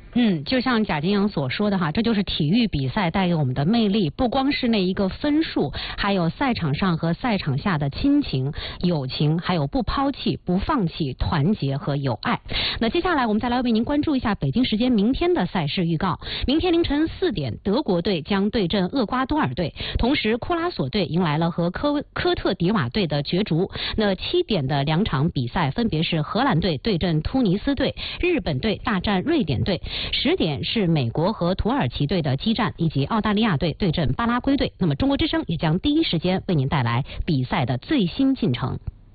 就像贾金阳所说的哈，这就是体育比赛带给我们的魅力，不光是那一个分数，还有赛场上和赛场下的亲情、友情，还有不抛弃、不放弃、团结和友爱。那接下来我们再来为您关注一下北京时间明天的赛事预告。明天凌晨4点，德国队将对阵厄瓜多尔队，同时库拉索队迎来了和科特迪瓦队的角逐。那7点的2场比赛分别是荷兰队对阵突尼斯队，日本队大战瑞典队。10点是美国和土耳其队的激战，以及澳大利亚队对阵巴拉圭队。那么中国之声也将第一时间为您带来比赛的最新进程。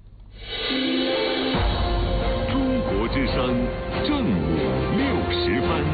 中国之声正午60分。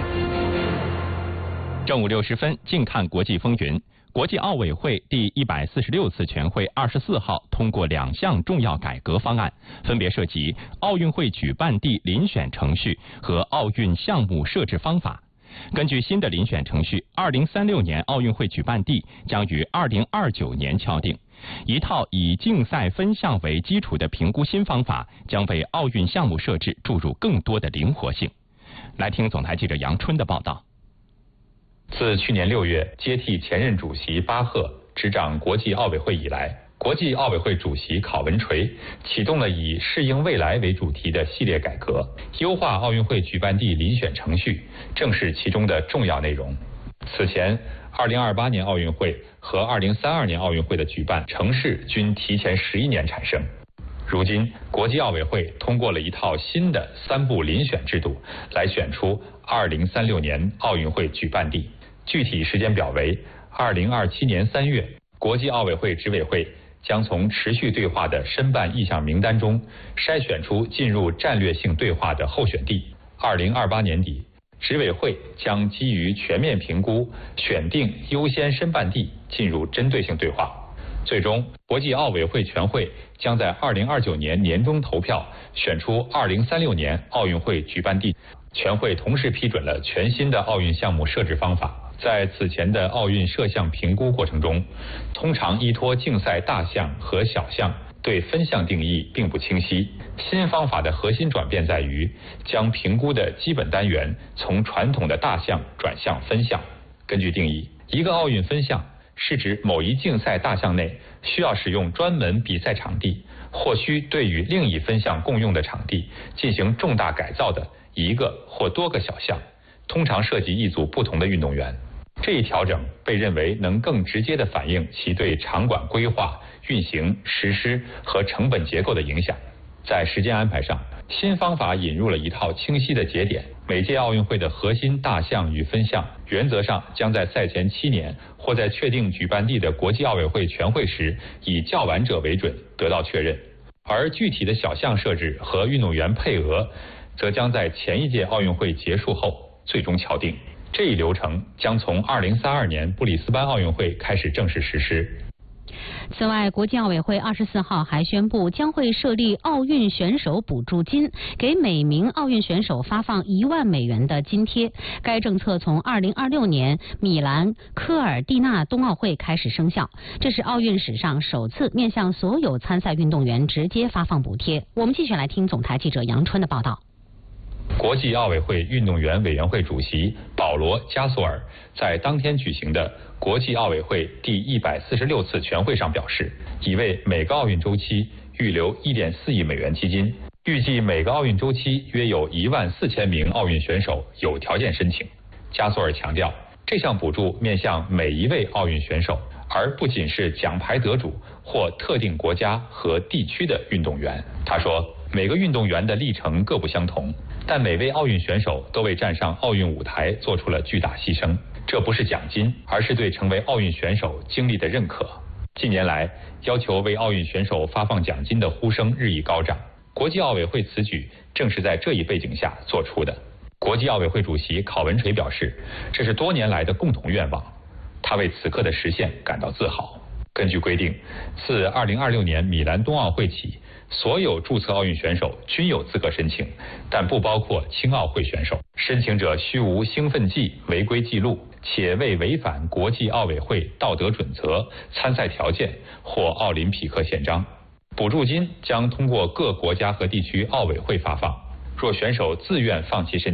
正午60分，静看国际风云。国际奥委会第146次全会24号通过2项重要改革方案，分别涉及奥运会举办地遴选程序和奥运项目设置方法。根据新的遴选程序，2036年奥运会举办地将于2029年敲定。一套以竞赛分项为基础的评估新方法，将为奥运项目设置注入更多的灵活性。来听总台记者杨春的报道。 自去年6月接替前任主席巴赫执掌国际奥委会以来，国际奥委会主席考文垂启动了以适应未来为主题的系列改革，优化奥运会举办地遴选程序正是其中的重要内容。此前2028年奥运会和2032年奥运会的举办程序均提前11年产生。如今国际奥委会通过了一套新的3步遴选制度，来选出2036年奥运会举办地。具体时间表为2027年3月，国际奥委会执委会将从持续对话的申办意向名单中筛选出进入战略性对话的候选地。2028年底，执委会将基于全面评估选定优先申办地，进入针对性对话。最终，国际奥委会全会将在2029年年中投票选出2036年奥运会举办地。全会同时批准了全新的奥运项目设置方法。在此前的奥运设项评估过程中，通常依托竞赛大项和小项，对分项定义并不清晰。新方法的核心转变在于将评估的基本单元从传统的大项转向分项。根据定义，一个奥运分项是指某一竞赛大项内需要使用专门比赛场地，或需对与另一分项共用的场地进行重大改造的一个或多个小项，通常涉及一组不同的运动员。这一调整被认为能更直接地反映其对场馆规划、运行、实施和成本结构的影响。在时间安排上，新方法引入了一套清晰的节点，每届奥运会的核心大项与分项原则上将在赛前7年或在确定举办地的国际奥委会全会时以较晚者为准得到确认，而具体的小项设置和运动员配额则将在前一届奥运会结束后最终敲定。这一流程将从2032年布里斯班奥运会开始正式实施。 此外，国际奥委会24号还宣布将会设立奥运选手补助金，给每名奥运选手发放1万美元的津贴。该政策从2026年米兰科尔蒂纳冬奥会开始生效，这是奥运史上首次面向所有参赛运动员直接发放补贴。我们继续来听总台记者杨春的报道。 国际奥委会运动员委员会主席保罗·加索尔在当天举行的国际奥委会第146次全会上表示，已为每个奥运周期预留1.4亿美元基金，预计每个奥运周期约有14000名奥运选手有条件申请。加索尔强调，这项补助面向每一位奥运选手，而不仅是奖牌得主或特定国家和地区的运动员。他说，每个运动员的历程各不相同，但每位奥运选手都为站上奥运舞台做出了巨大牺牲。这不是奖金，而是对成为奥运选手经历的认可。近年来，要求为奥运选手发放奖金的呼声日益高涨。国际奥委会此举正是在这一背景下做出的。国际奥委会主席考文垂表示，这是多年来的共同愿望，他为此刻的实现感到自豪。根据规定，自2026年米兰冬奥会起，所有注册奥运选手均有资格申请，但不包括青奥会选手。申请者须无兴奋剂违规记录，且未违反国际奥委会道德准则、参赛条件或奥林匹克宪章。补助金将通过各国家和地区奥委会发放。若选手自愿放弃申请，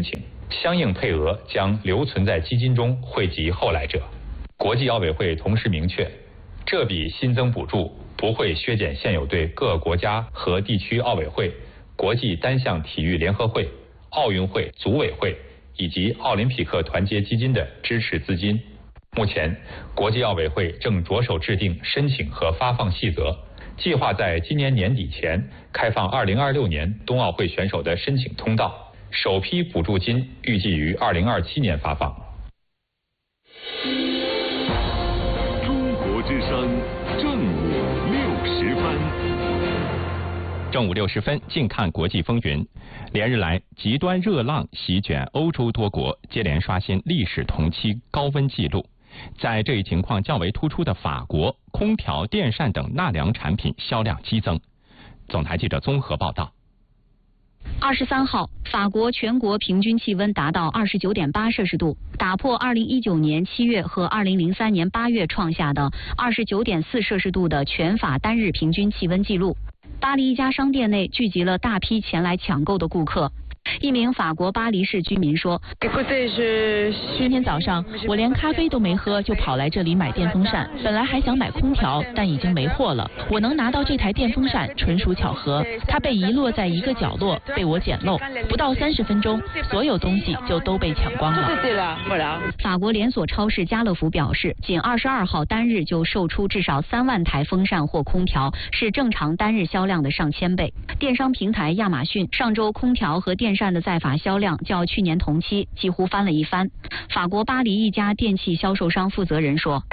相应配额将留存在基金中惠及后来者。国际奥委会同时明确，这笔新增补助不会削减现有对各国家和地区奥委会、国际单项体育联合会、奥运会组委会以及奥林匹克团结基金的支持资金。目前，国际奥委会正着手制定申请和发放细则，计划在今年年底前开放2026年冬奥会选手的申请通道，首批补助金预计于2027年发放。 中国之声正午60分。 正午60分，近看国际风云。连日来，极端热浪席卷欧洲多国，接连刷新历史同期高温纪录。在这一情况较为突出的法国，空调、电扇等纳凉产品销量激增。总台记者综合报道。 23号，法国全国平均气温达到29.8摄氏度，打破2019年7月和2003年8月创下的29.4摄氏度的全法单日平均气温纪录。巴黎一家商店内聚集了大批前来抢购的顾客。一名法国巴黎市居民说：“ 今天早上我连咖啡都没喝，就跑来这里买电风扇。本来还想买空调，但已经没货了。我能拿到这台电风扇纯属巧合，它被遗落在一个角落，被我捡漏。不到30分钟，所有东西就都被抢光了。” 法国连锁超市家乐福表示，仅22号单日就售出至少3万台风扇或空调，是正常单日销量的上千倍。电商平台亚马逊上周空调和电扇的在法销量较去年同期几乎翻了一番。法国巴黎一家电器销售商负责人说：“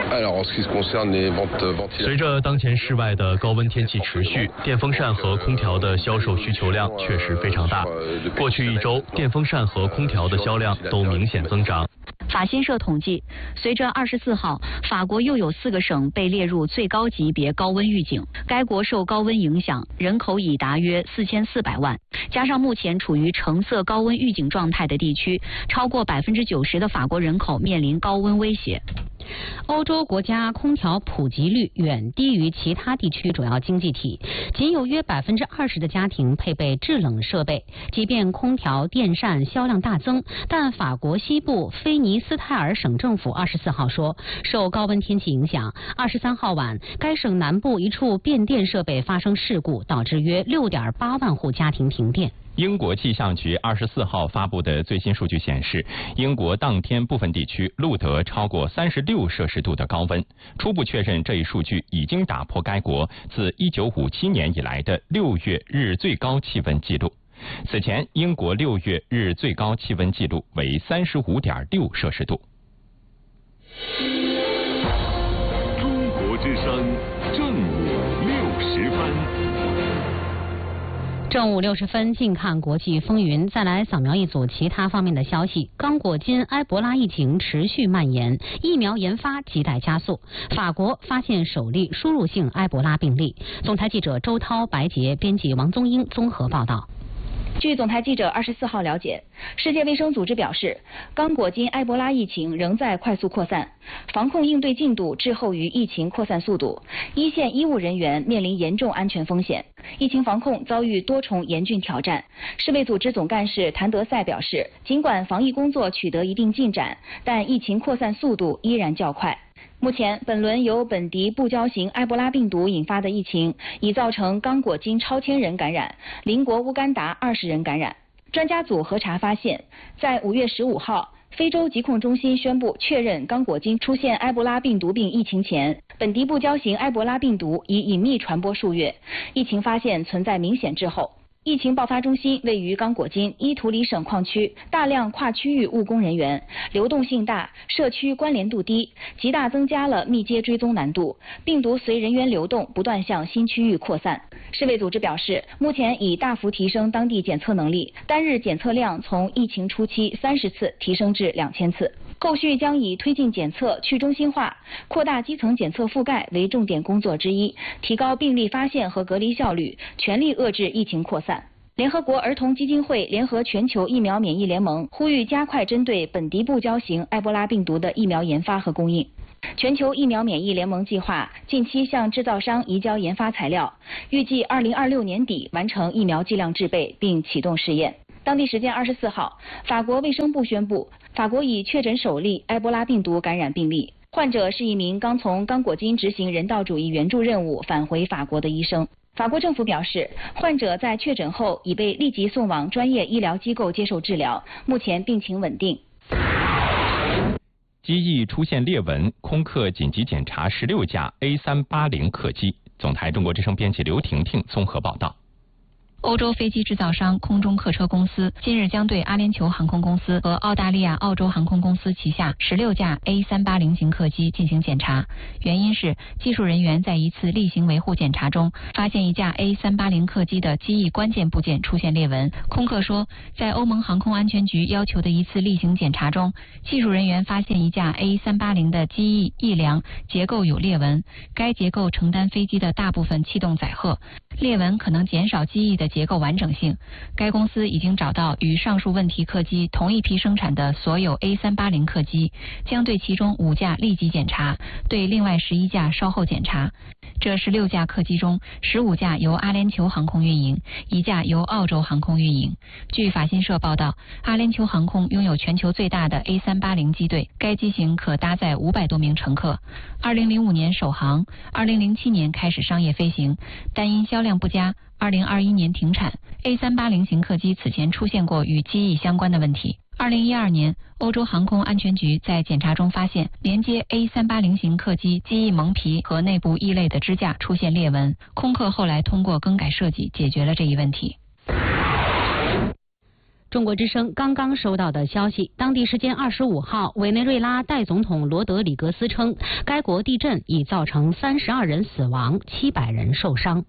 随着当前室外的高温天气持续，电风扇和空调的销售需求量确实非常大。过去1周，电风扇和空调的销量都明显增长。” 法新社统计，随着24号法国又有4个省被列入最高级别高温预警，该国受高温影响，人口已达约4400万，加上目前处于橙色高温预警状态的地区，超过90%的法国人口面临高温威胁。 欧洲国家空调普及率远低于其他地区主要经济体，仅有约20%的家庭配备制冷设备。即便空调、电扇销量大增，但法国西部菲尼斯泰尔省政府24号说，受高温天气影响，23号晚该省南部一处变电设备发生事故，导致约6.8万户家庭停电。 英国气象局24号发布的最新数据显示，英国当天部分地区录得超过36摄氏度的高温，初步确认这一数据已经打破该国自1957年以来的6月日最高气温纪录。此前，英国6月日最高气温纪录为35.6摄氏度。 中国之声正午60分。 正午60分，近看国际风云。再来扫描一组其他方面的消息。刚果金埃博拉疫情持续蔓延，疫苗研发亟待加速。法国发现首例输入性埃博拉病例。总台记者周涛、白洁，编辑王宗英综合报道。 据总台记者24号了解，世界卫生组织表示，刚果金埃博拉疫情仍在快速扩散，防控应对进度滞后于疫情扩散速度，一线医务人员面临严重安全风险，疫情防控遭遇多重严峻挑战。世卫组织总干事谭德赛表示，尽管防疫工作取得一定进展，但疫情扩散速度依然较快。目前，本轮由本地布胶型埃博拉病毒引发的疫情已造成刚果金超千人感染，邻国乌干达20人感染。专家组核查发现，在5月15号，非洲疾控中心宣布确认刚果金出现埃博拉病毒病疫情前，本地布胶型埃博拉病毒已隐秘传播数月，疫情发现存在明显滞后。疫情爆发中心位于刚果金伊图里省矿区，大量跨区域务工人员，流动性大，社区关联度低，极大增加了密接追踪难度。病毒随人员流动不断向新区域扩散。世卫组织表示，目前已大幅提升当地检测能力，单日检测量从疫情初期30次提升至2000次。后续将以推进检测去中心化、扩大基层检测覆盖为重点工作之一，提高病例发现和隔离效率，全力遏制疫情扩散。联合国儿童基金会联合全球疫苗免疫联盟呼吁加快针对本地布胶型埃博拉病毒的疫苗研发和供应。全球疫苗免疫联盟计划近期向制造商移交研发材料，预计2026年底完成疫苗剂量制备并启动试验。 当地时间24号，法国卫生部宣布，法国已确诊首例埃博拉病毒感染病例。患者是一名刚从刚果金执行人道主义援助任务返回法国的医生。法国政府表示，患者在确诊后已被立即送往专业医疗机构接受治疗，目前病情稳定。 机翼出现裂纹，空客紧急检查16架 A380 客机。总台中国之声编辑刘婷婷综合报道。 欧洲飞机制造商空中客车公司近日将对阿联酋航空公司和澳大利亚澳洲航空公司旗下16架 A380 型客机进行检查，原因是技术人员在一次例行维护检查中发现一架 A380 客机的机翼关键部件出现裂纹。空客说，在欧盟航空安全局要求的一次例行检查中，技术人员发现一架 A380 的机翼翼梁结构有裂纹，该结构承担飞机的大部分气动载荷，裂纹可能减少机翼的结构完整性。该公司已经找到与上述问题客机同一批生产的所有 A380 客机，将对其中5架立即检查，对另外11架稍后检查。这16架客机中，15架由阿联酋航空运营，1架由澳洲航空运营。据法新社报道，阿联酋航空拥有全球最大的 A380 机队，该机型可搭载500多名乘客。2005年首航，2007年开始商业飞行，但因销量不佳，2021年停产。A380 型客机此前出现过与机翼相关的问题。2012年，欧洲航空安全局在检查中发现，连接 A380 型客机机翼蒙皮和内部翼类的支架出现裂纹。空客后来通过更改设计解决了这一问题。 中国之声刚刚收到的消息，当地时间25号，委内瑞拉代总统罗德里格斯称，该国地震已造成32人死亡，700人受伤。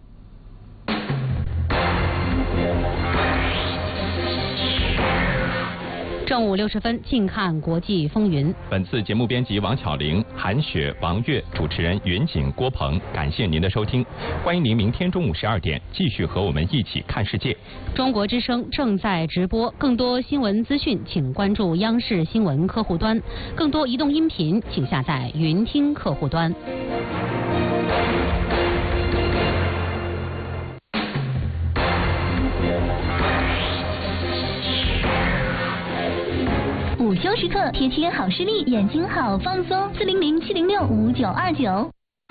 正午60分，近看国际风云。 本次节目编辑王巧玲、韩雪、王悦，主持人云锦、郭鹏。感谢您的收听，欢迎您明天中午12点继续和我们一起看世界。 中国之声正在直播，更多新闻资讯请关注央视新闻客户端，更多移动音频请下载云听客户端。 午休时刻，贴贴好视力，眼睛好放松。400-706-5929。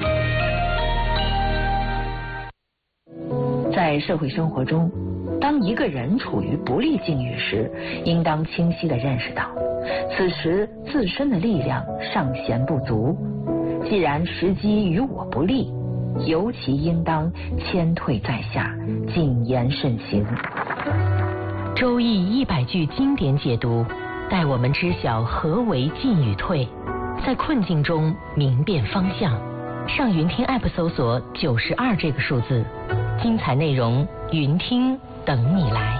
在社会生活中，当一个人处于不利境遇时，应当清晰地认识到，此时自身的力量尚显不足。既然时机与我不利，尤其应当谦退在下，谨言慎行。 周易100句经典解读，带我们知晓何为进与退，在困境中明辨方向。上云听 App 搜索92这个数字，精彩内容云听等你来。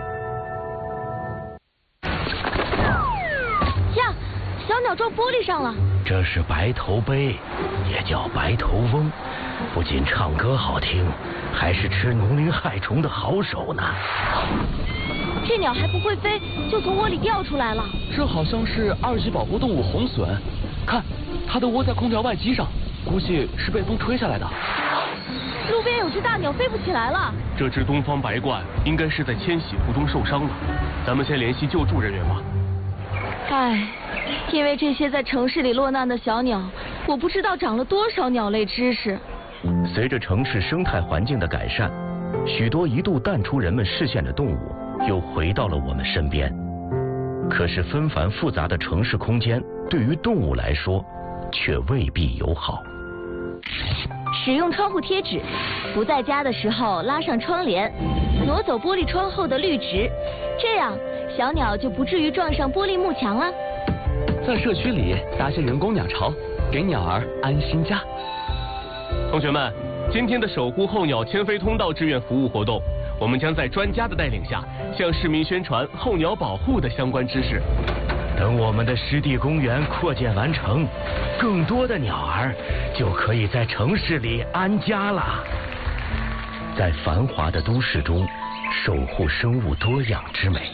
呀，小鸟撞玻璃上了。 这是白头鹎，也叫白头翁，不仅唱歌好听，还是吃农林害虫的好手呢。 这鸟还不会飞，就从窝里掉出来了。 这好像是2级保护动物红隼，看，它的窝在空调外机上，估计是被风吹下来的。 路边有只大鸟飞不起来了。 这只东方白鹳应该是在迁徙途中受伤了，咱们先联系救助人员吧。 唉，因为这些在城市里落难的小鸟，我不知道长了多少鸟类知识。 随着城市生态环境的改善，许多一度淡出人们视线的动物又回到了我们身边。可是纷繁复杂的城市空间对于动物来说却未必友好。 使用窗户贴纸，不在家的时候拉上窗帘，挪走玻璃窗后的绿植，这样小鸟就不至于撞上玻璃幕墙了。 在社区里搭些人工鸟巢，给鸟儿安心家。同学们，今天的守护候鸟迁飞通道志愿服务活动，我们将在专家的带领下，向市民宣传候鸟保护的相关知识。 等我们的湿地公园扩建完成，更多的鸟儿就可以在城市里安家了。在繁华的都市中，守护生物多样之美。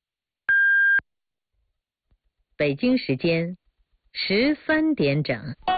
北京时间13点整。